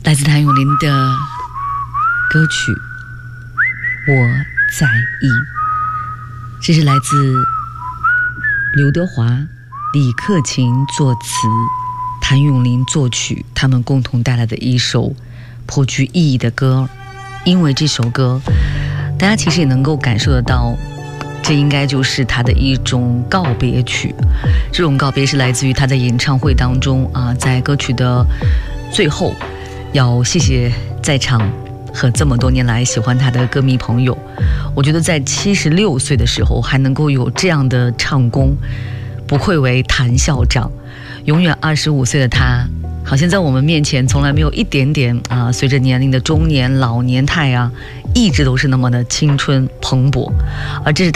来自谭咏麟的歌曲《我在意》，这是来自刘德华、李克勤作词，谭咏麟作曲，他们共同带来的一首颇具意义的歌。因为这首歌大家其实也能够感受得到，这应该就是他的一种告别曲。这种告别是来自于他在演唱会当中在歌曲的最后要谢谢在场和这么多年来喜欢他的歌迷朋友。我觉得在76岁的时候还能够有这样的唱功，不愧为谭校长。永远25岁的他，好像在我们面前从来没有一点点随着年龄的中年老年态一直都是那么的青春蓬勃。而这是